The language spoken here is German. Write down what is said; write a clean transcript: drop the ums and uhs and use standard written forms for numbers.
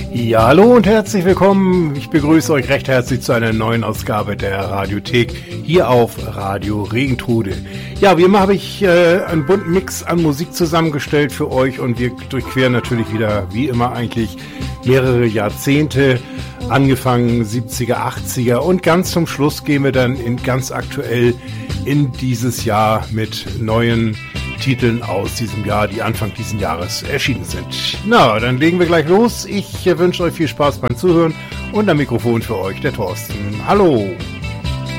Ja, hallo und herzlich willkommen. Ich begrüße euch recht herzlich zu einer neuen Ausgabe der Radiothek hier auf Radio Regentrude. Ja, wie immer habe ich einen bunten Mix an Musik zusammengestellt für euch und wir durchqueren natürlich wieder, wie immer eigentlich, mehrere Jahrzehnte, angefangen 70er, 80er und ganz zum Schluss gehen wir dann ganz aktuell in dieses Jahr mit neuen Titeln aus diesem Jahr, die Anfang dieses Jahres erschienen sind. Na, dann legen wir gleich los. Ich wünsche euch viel Spaß beim Zuhören und am Mikrofon für euch der Thorsten. Hallo!